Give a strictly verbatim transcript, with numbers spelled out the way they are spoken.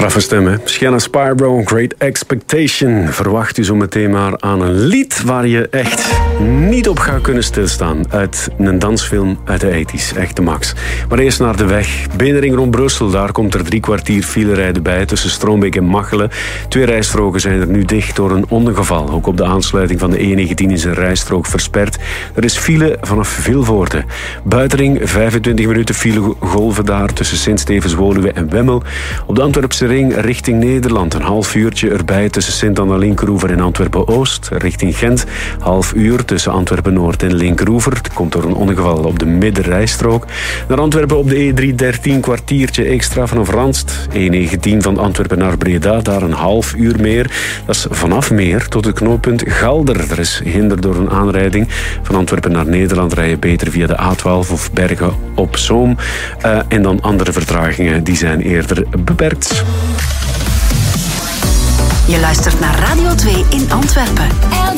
Straffe stem, hè? Shanna Spyro, Great Expectation. Verwacht u zo meteen maar aan een lied waar je echt niet op gaat kunnen stilstaan. Uit een dansfilm uit de tachtiger. Echt de max. Maar eerst naar de weg. Benering rond Brussel. Daar komt er drie kwartier file rijden bij tussen Stroombeek en Machelen. Twee rijstroken zijn er nu dicht door een ongeval. Ook op de aansluiting van de E negentien is een rijstrook versperd. Er is file vanaf Vilvoorde. Buitering, vijfentwintig minuten file golven daar tussen Sint-Stevens, Woluwe en Wemmel. Op de Antwerpse ring richting Nederland. Een half uurtje erbij tussen Sint-Anna-Linkeroever en Antwerpen-Oost. Richting Gent, half uur tussen Antwerpen-Noord en Linkeroever. Het komt door een ongeval op de middenrijstrook. Naar Antwerpen op de E driehonderddertien, kwartiertje extra vanaf Randst. E negentien van Antwerpen naar Breda, daar een half uur meer. Dat is vanaf Meer tot het knooppunt Galder. Er is hinder door een aanrijding. Van Antwerpen naar Nederland rij je beter via de A twaalf of Bergen op Zoom. Uh, en dan andere vertragingen, die zijn eerder beperkt. Je luistert naar Radio twee in Antwerpen.